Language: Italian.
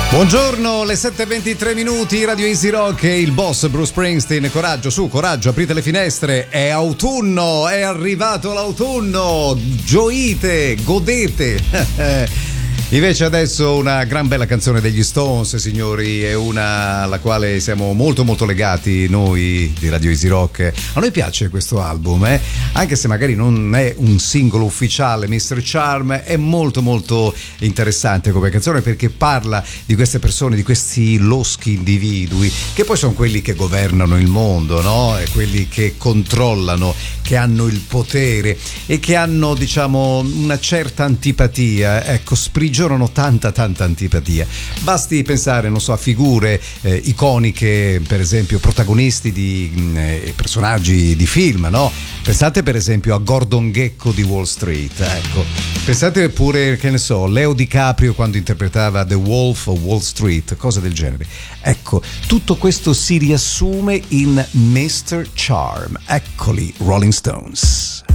Buongiorno, le 7:23 minuti, Radio Easy Rock e il boss Bruce Springsteen. Coraggio, su, coraggio, aprite le finestre, è autunno, è arrivato l'autunno, gioite, godete. Invece adesso una gran bella canzone degli Stones, signori, è una alla quale siamo molto molto legati noi di Radio Easy Rock. A noi piace questo album, anche se magari non è un singolo ufficiale. Mr. Charm è molto molto interessante come canzone perché parla di queste persone, di questi loschi individui che poi sono quelli che governano il mondo, no? E quelli che controllano, che hanno il potere e che hanno, diciamo, una certa antipatia, ecco, sprigionano tanta antipatia. Basti pensare, non so, a figure iconiche, per esempio protagonisti di personaggi di film, no? Pensate per esempio a Gordon Gekko di Wall Street, ecco. Pensate pure, che ne so, Leo DiCaprio quando interpretava The Wolf of Wall Street, cose del genere. Ecco, tutto questo si riassume in Mr. Charm. Eccoli, Rolling Stones.